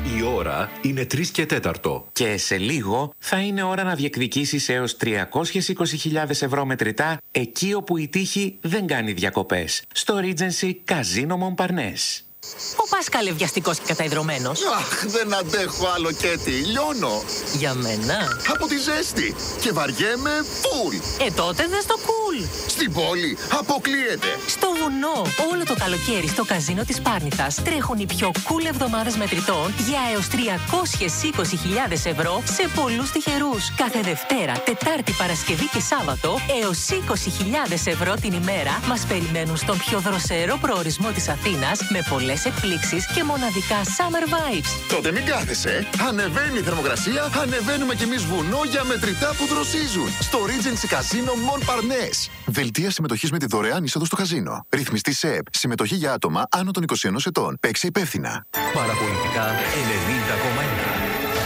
Η ώρα είναι 3 και 4. Και σε λίγο θα είναι ώρα να διεκδικήσεις έως 320.000 ευρώ μετρητά εκεί όπου η τύχη δεν κάνει διακοπές. Στο Regency Casino Montparnasse. Ο πας καλευδιαστικός και καταϊδρωμένος. Αχ, δεν αντέχω άλλο, Κέτι. Λιώνω. Για μένα. Από τη ζέστη. Και βαριέμαι φουλ. Τότε δες το cool. Στην πόλη αποκλείεται. Στο βουνό. Όλο το καλοκαίρι στο καζίνο της Πάρνηθας τρέχουν οι πιο cool εβδομάδες μετρητών για έως 320.000 ευρώ σε πολλούς τυχερούς. Κάθε Δευτέρα, Τετάρτη, Παρασκευή και Σάββατο έως 20.000 ευρώ την ημέρα μας περιμένουν στον πιο δροσερό προορισμό της Αθήνας με πολλές εκπλήξεις και μοναδικά summer vibes. Τότε μην κάθεσαι. Ανεβαίνει η θερμοκρασία, ανεβαίνουμε κι εμείς βουνό για μετρητά που δροσίζουν. Στο Regency Casino Montparnasse. Δελτία συμμετοχής με τη δωρεάν είσοδο στο καζίνο. Ρυθμιστή ΣΕΕΠ. Συμμετοχή για άτομα άνω των 21 ετών. Παίξε υπεύθυνα. Παραπολιτικά 90,1.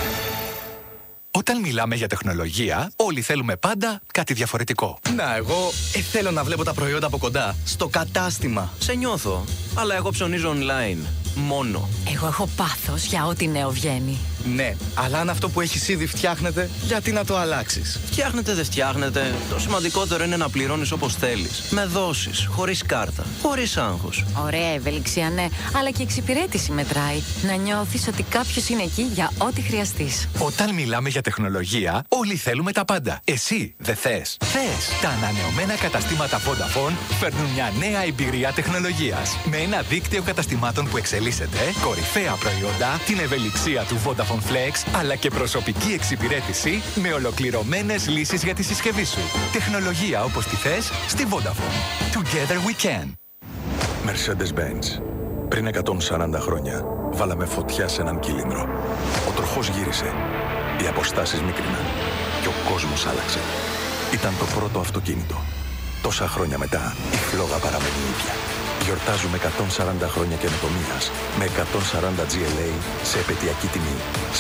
Όταν μιλάμε για τεχνολογία, όλοι θέλουμε πάντα κάτι διαφορετικό. Να, εγώ θέλω να βλέπω τα προϊόντα από κοντά, στο κατάστημα. Σε νιώθω, αλλά εγώ ψωνίζω online. Μόνο. Εγώ έχω πάθος για ό,τι νέο βγαίνει. Ναι, αλλά αν αυτό που έχεις ήδη φτιάχνεται, γιατί να το αλλάξεις? Φτιάχνετε, δεν φτιάχνετε. Το σημαντικότερο είναι να πληρώνεις όπως θέλεις. Με δόσεις, χωρίς κάρτα, χωρίς άγχος. Ωραία ευελιξία, ναι, αλλά και εξυπηρέτηση μετράει. Να νιώθεις ότι κάποιος είναι εκεί για ό,τι χρειαστείς. Όταν μιλάμε για τεχνολογία, όλοι θέλουμε τα πάντα. Εσύ δεν θες? Θες! Τα ανανεωμένα καταστήματα Vodafone φέρνουν μια νέα εμπειρία τεχνολογίας. Με ένα δίκτυο καταστημάτων που εξελίσσεται, κορυφαία προϊόντα, την ευελιξία του Vodafone Flex, αλλά και προσωπική εξυπηρέτηση με ολοκληρωμένες λύσεις για τη συσκευή σου. Τεχνολογία όπως τη θες στη Vodafone. Together we can. Mercedes-Benz. Πριν 140 χρόνια, βάλαμε φωτιά σε έναν κύλινδρο. Ο τροχός γύρισε. Οι αποστάσεις μίκριναν. Και ο κόσμος άλλαξε. Ήταν το πρώτο αυτοκίνητο. Τόσα χρόνια μετά, η φλόγα παραμένει ίδια. Γιορτάζουμε 140 χρόνια καινοτομίας με 140 GLA σε επαιτειακή τιμή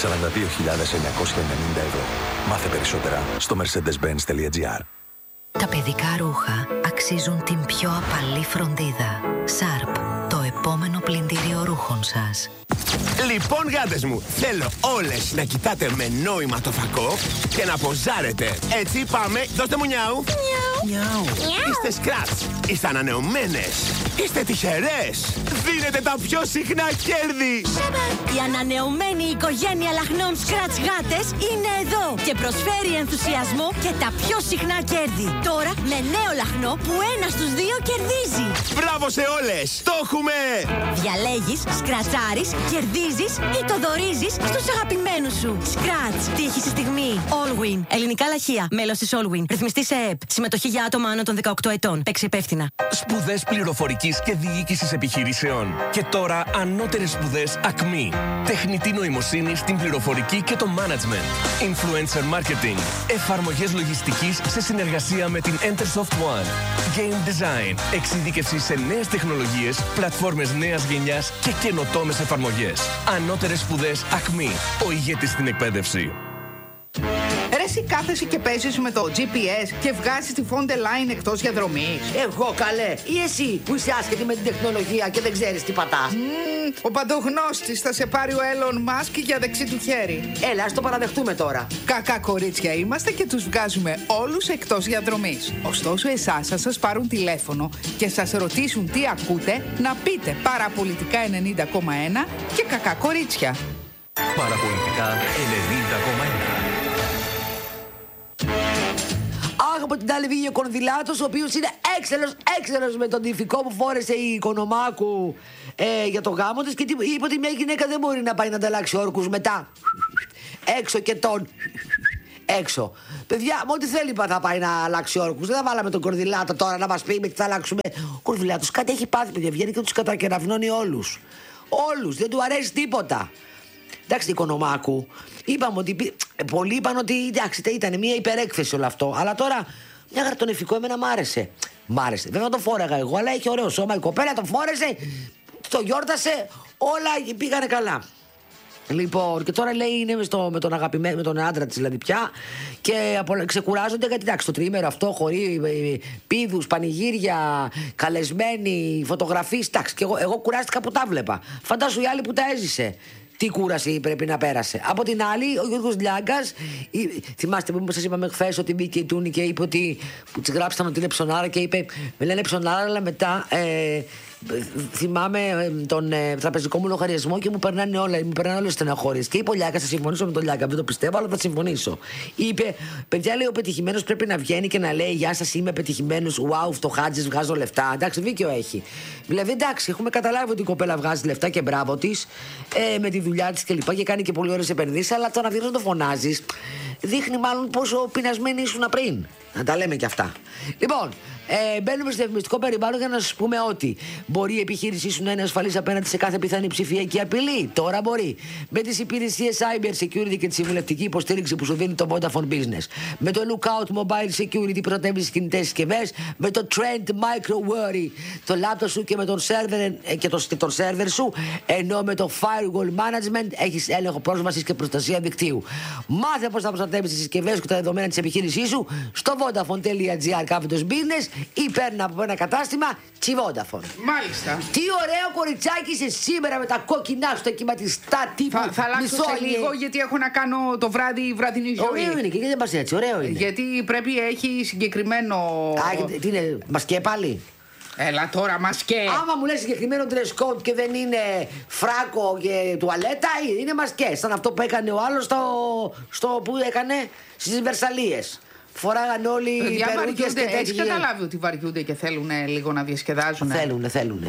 42.990 ευρώ. Μάθε περισσότερα στο mercedes-benz.gr. Τα παιδικά ρούχα αξίζουν την πιο απαλή φροντίδα. Sharp, το επόμενο πλυντήριο ρούχων σας. Λοιπόν, γάτες μου, θέλω όλες να κοιτάτε με νόημα το φακό και να ποζάρετε. Έτσι, πάμε. Δώστε μου νιάου. Νιάου. Είστε σκράτς. Είστε ανανεωμένες. Είστε τυχερές. Δίνετε τα πιο συχνά κέρδη. Η ανανεωμένη οικογένεια λαχνών σκράτς γάτες είναι εδώ και προσφέρει ενθουσιασμό και τα πιο συχνά κέρδη. Τώρα με νέο λαχνό που ένα στους δύο κερδίζει. Μπράβο σε όλες. Το έχουμε. Διαλέγεις, σκρατσάρεις, κερδίζεις ή το δωρίζεις στους αγαπημένους σου. Σκράτς. Τύχη στη στιγμή. Allwin. Ελληνικά λαχεία. Μέλος της Allwin. Ρυθμιστή σε ΕΕΠ. Συμμετοχή για άτομα άνω των 18 ετών. Παίξε υπεύθυνα. Σπουδές πληροφορικής και διοίκησης επιχειρήσεων. Και τώρα ανώτερες σπουδές ΑΚΜΗ. Τεχνητή νοημοσύνη στην πληροφορική και το management. Influencer marketing. Εφαρμογές λογιστικής σε συνεργασία με την Entersoft One. Game design. Εξειδίκευση σε νέες τεχνολογίες, πλατφόρμες νέας γενιάς και καινοτόμες εφαρμογές. Ανώτερες σπουδές ΑΚΜΗ. Ο ηγέτης στην εκπαίδευση. Ρε εσύ κάθεσαι και παίζεις με το GPS και βγάζεις τη Fonte Line εκτός διαδρομής. Εγώ καλέ, ή εσύ που είσαι άσχετη με την τεχνολογία και δεν ξέρεις τι πατάς. Ο παντογνώστης θα σε πάρει ο Elon Musk για δεξί του χέρι. Έλα, ας το παραδεχτούμε τώρα. Κακά κορίτσια είμαστε και τους βγάζουμε όλους εκτός διαδρομής. Ωστόσο εσάς θα σας πάρουν τηλέφωνο και σας ρωτήσουν τι ακούτε, να πείτε Παραπολιτικά 90,1 και κακά κορίτσια. Παραπολιτικά 90,1. Αχ, από την άλλη βγήκε ο Κορδιλάτος, ο οποίος είναι έξαλλος με τον τυφικό που φόρεσε η Οικονομάκου για το γάμο της και είπε ότι μια γυναίκα δεν μπορεί να πάει να ανταλλάξει όρκους μετά. Έξω και τον. Έξω. Παιδιά, με ό,τι θέλει θα πάει να αλλάξει όρκους. Δεν θα βάλαμε τον Κορδιλάτο τώρα να μας πει με τι θα αλλάξουμε. Ο Κορδιλάτος κάτι έχει πάθει, παιδιά. Βγαίνει και τους κατακεραυνώνει όλους. Όλους. Δεν του αρέσει τίποτα. Εντάξει, την Οικονομάκου. Είπαμε ότι. Πολλοί είπαν ότι εντάξει, ήταν μια υπερέκθεση όλο αυτό. Αλλά τώρα μια χαρά τον εφικό εμένα μ' άρεσε. Μ' άρεσε. Βέβαια το φόρεγα εγώ, αλλά έχει ωραίο σώμα. Η κοπέλα το φόρεσε, το γιόρτασε, όλα πήγανε καλά. Λοιπόν, και τώρα λέει είναι με τον αγαπημένο, με τον άντρα της δηλαδή πια. Και ξεκουράζονται γιατί εντάξει, το τριήμερο αυτό χωρί πήδους, πανηγύρια, καλεσμένοι, φωτογραφίες. Εντάξει, και εγώ κουράστηκα που τα βλέπα. Φαντάσου η άλλη που τα έζησε. τι κούραση πρέπει να πέρασε. Από την άλλη, ο Γιώργος Λιάγκας, θυμάστε που σας είπαμε χθες ότι μπήκε η Τούνη και είπε ότι. Που της γράψαν ότι είναι ψωνάρα και είπε, με λένε ψωνάρα, αλλά μετά. Θυμάμαι τον τραπεζικό μου λογαριασμό και μου περνάνε όλες τις στεναχώριες. Και είπε ο Λιάκας, θα συμφωνήσω με τον Λιάκα, δεν το πιστεύω, αλλά θα συμφωνήσω. Είπε, παιδιά, λέει, ο πετυχημένος πρέπει να βγαίνει και να λέει, γεια σας, είμαι πετυχημένος, wow, φτωχάτζης, βγάζω λεφτά. Εντάξει, δίκιο έχει. Δηλαδή, εντάξει, έχουμε καταλάβει ότι η κοπέλα βγάζει λεφτά και μπράβο της, με τη δουλειά της κλπ. Και κάνει και πολύ ωραίες επενδύσεις, αλλά το να βγαίνει να το φωνάζεις, δείχνει μάλλον πόσο πεινασμένοι ήσουν πριν. Να τα λέμε κι αυτά. Λοιπόν, μπαίνουμε στο διαφημιστικό περιβάλλον για να σας πούμε ότι μπορεί η επιχείρησή σου να είναι ασφαλής απέναντι σε κάθε πιθανή ψηφιακή απειλή. Τώρα μπορεί. Με τις υπηρεσίες Cyber Security και τη συμβουλευτική υποστήριξη που σου δίνει το Vodafone Business. Με το Lookout Mobile Security προστατεύει τις κινητές συσκευές. Με το Trend Micro Worry το λάπτοπ σου και με τον σερβερ και τον σερβερ σου. Ενώ με το Firewall Management έχεις έλεγχο πρόσβασης και προστασία δικτύου. Μάθε πώς θα προστατεύεις τις συσκευές και τα δεδομένα της επιχείρησής σου στο Vodafone.gr/business ή παίρνει από ένα κατάστημα Vodafone. Μάλιστα. Τι ωραίο κοριτσάκι είσαι σήμερα με τα κόκκινά σου, τα κυματιστά τύπου. Θα αλλάξω σε λίγο γιατί έχω να κάνω το βραδινή ζωή. Ωραίο είναι και γιατί δεν πας έτσι, ωραίο είναι. Γιατί πρέπει έχει συγκεκριμένο. Τι είναι, μασκέ πάλι. Έλα τώρα, μασκέ. Άμα μου λες συγκεκριμένο dress code και δεν είναι φράκο και τουαλέτα, είναι μασκέ. Σαν αυτό που έκανε ο άλλος στο που έκανε στις Βερσαλίες. Φοράγαν όλοι οι περούκες και τέτοια. Έχεις καταλάβει ότι βαριούνται και θέλουν λίγο να διασκεδάζουν. Θέλουνε.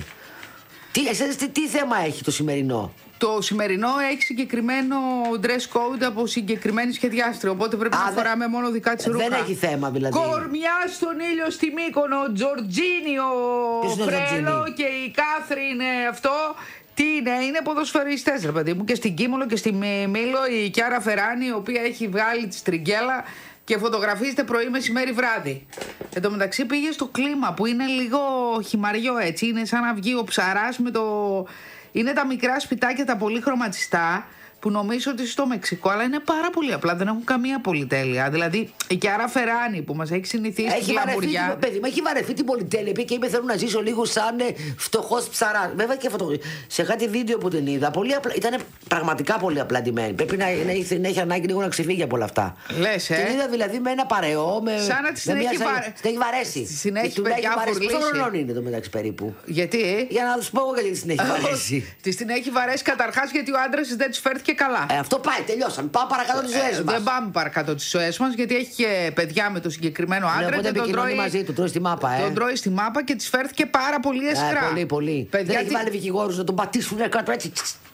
Τι θέμα έχει το σημερινό? Το σημερινό έχει συγκεκριμένο dress code από συγκεκριμένη σχεδιάστρια. Οπότε πρέπει να φοράμε μόνο δικά της ρούχα. Δεν έχει θέμα δηλαδή. Κορμιά στον ήλιο στη Μύκονο, Τζορτζίνιο Φρέλο και η Κάθριν αυτό. Τι είναι ποδοσφαιριστές ρε παιδί μου. Και στην Κίμολο και στη Μήλο η Κιάρα Φεράνη, η οποία έχει βγάλει τη στριγγέλα και φωτογραφίζεται πρωί, μεσημέρι, βράδυ. Εν τω μεταξύ πήγε στο κλίμα που είναι λίγο χυμαριό έτσι. Είναι σαν να βγει ο ψαράς με το. Είναι τα μικρά σπιτάκια, τα πολύ χρωματιστά, που νομίζω ότι στο Μεξικό, αλλά είναι πάρα πολύ απλά, δεν έχουν καμία πολυτέλεια. Δηλαδή η Κιάρα Φεράνη που μας έχει συνηθίσει στην γλαμουριά. Παιδί μου, έχει βαρεθεί την πολυτέλεια. Και είπε: θέλω να ζήσω λίγο σαν φτωχός ψαράς. Βέβαια και σε κάτι βίντεο που την είδα, πολύ απλά, ήταν πραγματικά πολύ απλά ντυμένη. Πρέπει να έχει ανάγκη λίγο να ξεφύγει από όλα αυτά. Λες, Την είδα δηλαδή με ένα παρεό. Σαν να την έχει βαρέσει. Την έχει βαρέσει. Πόσο χρόνο είναι το μεταξύ περίπου? Γιατί? Για να του πω εγώ γιατί την έχει βαρέσει. Την έχει βαρέσει καταρχάς γιατί ο άντρας δεν τη φέρθηκε καλά. Αυτό πάει, τελειώσαμε. Πάμε παρακάτω τις ζωές μας. Δεν πάμε παρακάτω τις ζωές μας, γιατί έχει και παιδιά με το συγκεκριμένο άντρα. Οπότε επικοινωνεί μαζί του, τρώει στη μάπα. Τον τρώει στη μάπα και της φέρθηκε πάρα πολύ εσχρά. Πολύ. Δεν έχει βάλει δικηγόρους να τον πατήσουν κάτω έτσι.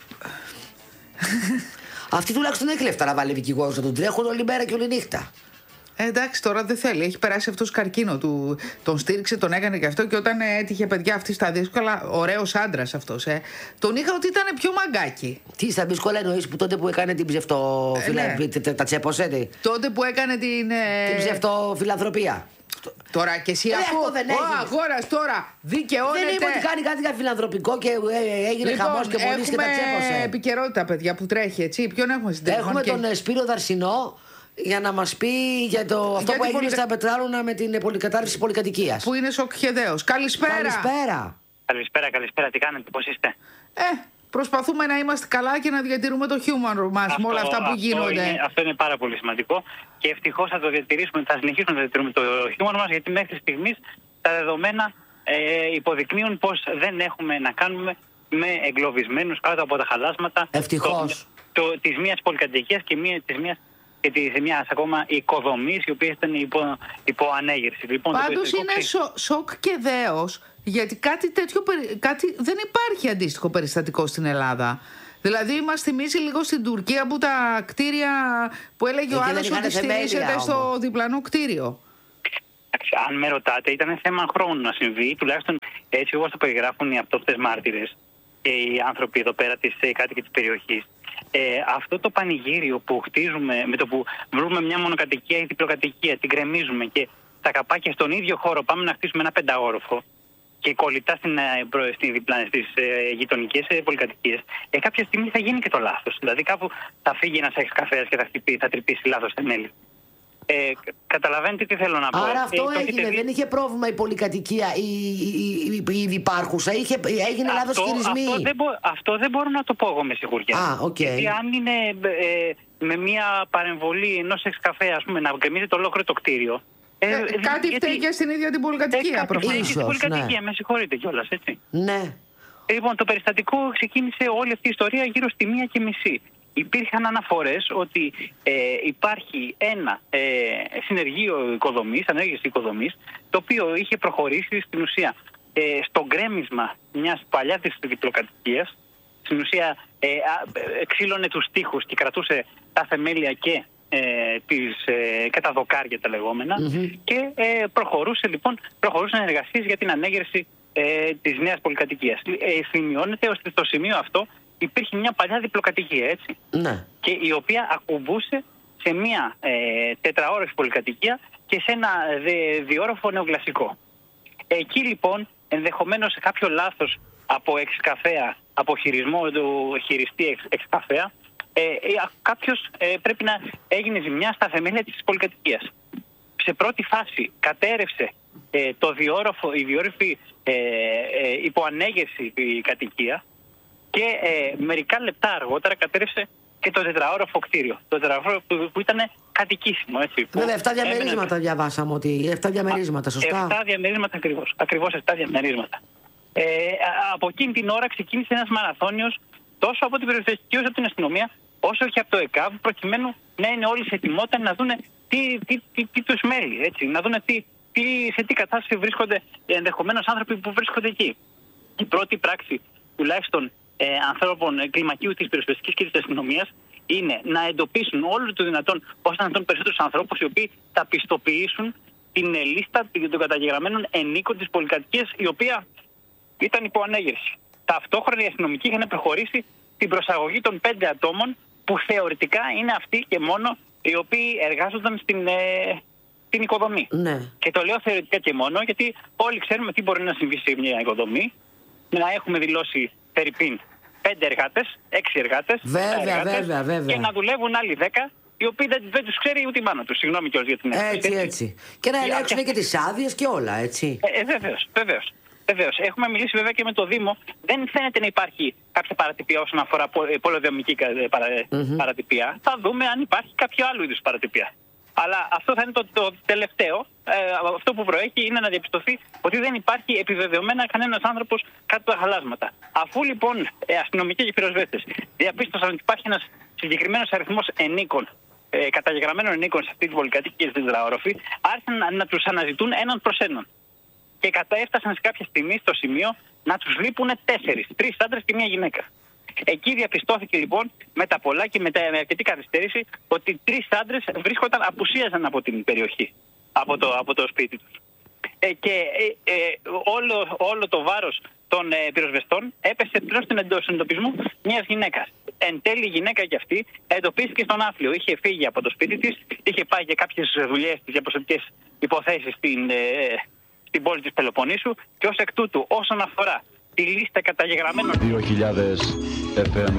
Αυτή τουλάχιστον έχει λεφτά να βάλει δικηγόρους να τον τρέχουν όλη μέρα και όλη νύχτα. Εντάξει, τώρα δεν θέλει. Έχει περάσει αυτός καρκίνο του. Τον στήριξε, τον έκανε και αυτό. Και όταν έτυχε παιδιά αυτή στα δύσκολα, ωραίος άντρας αυτός. Τον είχα ότι ήταν πιο μαγκάκι. Τι στα δύσκολα εννοείς που τότε που έκανε την τα τσέπωσε. Τότε που έκανε την ψευτοφιλανθρωπία. Τώρα και εσύ αφού ο αγόρας τώρα δικαιώνεται. Δεν είπε ότι κάνει κάτι για φιλανθρωπικό και έγινε χαμός και πολλής και τα τσέπωσε. Έχουμε επικαιρότητα, παιδιά, που τρέχει, έτσι. Ποιον έχουμε στην τηλεφωνική? Έχουμε τον Σπύρο Δαρσινό για να μας πει για αυτό που έγινε στα Πετράλωνα με την πολυκατάρρευση πολυκατοικίας. Που είναι σοκχεδαίος. Καλησπέρα. Καλησπέρα. Τι κάνετε, πώς είστε? Προσπαθούμε να είμαστε καλά και να διατηρούμε το χιούμορ μας με όλα αυτά που γίνονται. Αυτό είναι πάρα πολύ σημαντικό και ευτυχώς θα το διατηρήσουμε, θα συνεχίσουμε να διατηρούμε το χιούμορ μας, γιατί μέχρι στιγμής τα δεδομένα υποδεικνύουν πως δεν έχουμε να κάνουμε με εγκλωβισμένους κάτω από τα χαλάσματα. Ευτυχώς. Της μίας πολυκατοικίας και της μιας ακόμα οικοδομής, η οποία ήταν υπό ανέγερση. Λοιπόν, πάντως είναι σοκ και δέος. Γιατί κάτι δεν υπάρχει αντίστοιχο περιστατικό στην Ελλάδα. Δηλαδή μας θυμίζει λίγο στην Τουρκία που τα κτίρια που έλεγε ο άλλος ότι στηρίζεται στο διπλανό κτίριο. Αν με ρωτάτε, ήταν θέμα χρόνου να συμβεί, τουλάχιστον έτσι όπως το περιγράφουν οι αυτόπτες μάρτυρες και οι άνθρωποι εδώ πέρα οι κάτοικοι της περιοχής. Αυτό το πανηγύριο που χτίζουμε, με το που βρούμε μια μονοκατοικία ή διπλοκατοικία, την κρεμίζουμε και τα καπάκια στον ίδιο χώρο πάμε να χτίσουμε ένα πενταόροφο και κολλητά στις γειτονικές πολυκατοικίες, κάποια στιγμή θα γίνει και το λάθος. Δηλαδή κάπου θα φύγει ένας εξκαφέας και θα τρυπήσει λάθος θεμέλι. Καταλαβαίνετε τι θέλω να πω. Άρα αυτό έγινε, δεν είχε πρόβλημα η πολυκατοικία, η υπάρχουσα, έγινε λάθος χειρισμοί. Αυτό δεν μπορώ να το πω εγώ με σιγουριά. Γιατί αν είναι με μια παρεμβολή ενός εξκαφέ, ας πούμε, να γκρεμίζει το ολόκληρο το κτίριο. Κάτι φταίει και στην ίδια την πολυκατοικία, προφανώς. Στην πολυκατοικία, με συγχωρείτε κιόλας, έτσι. Ναι. Λοιπόν, το περιστατικό ξεκίνησε όλη αυτή η ιστορία γύρω στη 1:30. Υπήρχαν αναφορές ότι υπάρχει ένα συνεργείο οικοδομής, ανέργειας οικοδομής, το οποίο είχε προχωρήσει στην ουσία στο γκρέμισμα μιας παλιάς διπλοκατοικίας. Στην ουσία ξύλωνε τους τοίχους και κρατούσε τα θεμέλια και τα δοκάρια τα λεγόμενα και προχωρούσαν εργασίες για την ανέγερση της νέας πολυκατοικίας. Σημειώνεται ότι στο σημείο αυτό υπήρχε μια παλιά διπλοκατοικία, έτσι. Ναι. Και η οποία ακουμπούσε σε μια τετραόροφη πολυκατοικία και σε ένα διόροφο νεοκλασικό. Εκεί λοιπόν, ενδεχομένως σε κάποιο λάθος από εξκαφέα, από χειρισμό του χειριστή εξκαφέα, κάποιος πρέπει να έγινε ζημιά στα θεμέλια της πολυκατοικίας. Σε πρώτη φάση κατέρευσε η διόροφη υποανέγερση η κατοικία και μερικά λεπτά αργότερα κατέρευσε και το τετραόροφο κτίριο. Το τετραόροφο που ήταν κατοικήσιμο, έτσι. Βέβαια, 7 διαμερίσματα διαβάσαμε ότι. 7 διαμερίσματα, σωστά. 7 διαμερίσματα ακριβώς. Ακριβώς 7 διαμερίσματα. Από εκείνη την ώρα ξεκίνησε ένας μαραθώνιος τόσο από την περιοριστική όσο από την αστυνομία, όσο και από το ΕΚΑΒ, προκειμένου να είναι όλοι σε ετοιμότητα να δούνε τι τους μέλει, έτσι. Να δούνε σε τι κατάσταση βρίσκονται ενδεχομένως άνθρωποι που βρίσκονται εκεί. Η πρώτη πράξη, τουλάχιστον ανθρώπων κλιμακίου της πυροσβεστικής και της αστυνομίας, είναι να εντοπίσουν όλο το δυνατόν, όσο δυνατόν περισσότερους ανθρώπους, οι οποίοι θα πιστοποιήσουν την λίστα των καταγεγραμμένων ενίκων της πολυκατοικίας, η οποία ήταν υπό ανέγερση. Ταυτόχρονα οι αστυνομικοί είχαν προχωρήσει την προσαγωγή των 5 ατόμων, που θεωρητικά είναι αυτοί και μόνο οι οποίοι εργάζονταν στην οικοδομή. Ναι. Και το λέω θεωρητικά και μόνο, γιατί όλοι ξέρουμε τι μπορεί να συμβεί σε μια οικοδομή. Να έχουμε δηλώσει φερειπίν 5 εργάτες, 6 εργάτες, βέβαια. και να δουλεύουν άλλοι 10, οι οποίοι δεν τους ξέρει ούτε η μάνα τους. Συγγνώμη κιόλας για την έκφραση. Έτσι. Και να ελέγξουν και τις άδειες και όλα, έτσι. Βεβαίως. Έχουμε μιλήσει βέβαια και με το Δήμο. Δεν φαίνεται να υπάρχει κάποια παρατυπία όσον αφορά πολεοδομική παρατυπία. Θα δούμε αν υπάρχει κάποιο άλλο είδους παρατυπία. Αλλά αυτό θα είναι το τελευταίο. Αυτό που προέχει είναι να διαπιστωθεί ότι δεν υπάρχει επιβεβαιωμένα κανένας άνθρωπος κάτω από τα χαλάσματα. Αφού λοιπόν αστυνομικοί και πυροσβέστες διαπίστωσαν ότι υπάρχει ένας συγκεκριμένος αριθμός ενίκων, καταγεγραμμένων ενίκων σε αυτή την πολυκατοικία στην τετραόροφη, άρχισαν να τους αναζητούν έναν προς έναν. Και έφτασαν σε κάποια στιγμή στο σημείο να τους λείπουν 4, 3 άντρες και 1 γυναίκα. Εκεί διαπιστώθηκε λοιπόν με τα πολλά και με αρκετή καθυστέρηση ότι 3 άντρες απουσίαζαν από την περιοχή, από το σπίτι τους. Και όλο το βάρος των πυροσβεστών έπεσε πλέον στον εντοπισμό μιας γυναίκας. Εν τέλει η γυναίκα και αυτή εντοπίστηκε στον Άφλιο. Είχε φύγει από το σπίτι της, είχε πάει για κάποιες δουλειές της, για προσωπικές υποθέσεις στην πόλη της Πελοποννήσου, και ως εκ τούτου όσον αφορά τη λίστα καταγεγραμμένων 2000 FM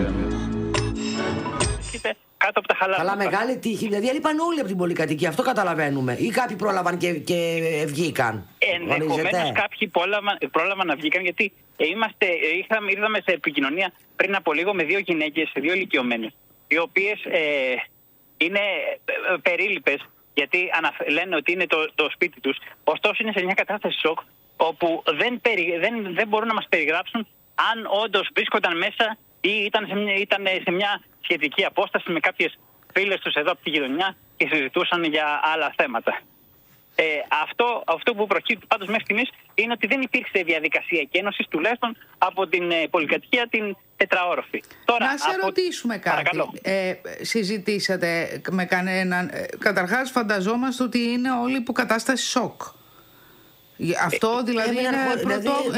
κάτω από τα χαλάσματα. Καλά, μεγάλη τύχη. Δηλαδή έλειπαν όλοι από την πολυκατοικία. Αυτό καταλαβαίνουμε. Ή κάποιοι πρόλαβαν και βγήκαν. Ενδεχομένως κάποιοι πρόλαβαν να βγήκαν, γιατί ήρθαμε σε επικοινωνία πριν από λίγο με 2 γυναίκες, 2 ηλικιωμένες, οι οποίες είναι περίληπες, γιατί λένε ότι είναι το σπίτι τους. Ωστόσο είναι σε μια κατάσταση σοκ, όπου δεν μπορούν να μας περιγράψουν αν όντως βρίσκονταν μέσα ή ήταν σε μια σχετική απόσταση με κάποιες φίλες τους εδώ από τη γειτονιά και συζητούσαν για άλλα θέματα. Αυτό που προκύπτει πάντως μέχρι στιγμής είναι ότι δεν υπήρξε διαδικασία εκένωσης, τουλάχιστον από την πολυκατοικία την τετραόροφη. Τώρα, να σε ρωτήσουμε κάτι. Συζητήσατε με κανέναν? Καταρχάς φανταζόμαστε ότι είναι όλοι υπό κατάσταση σοκ. Αυτό δηλαδή είναι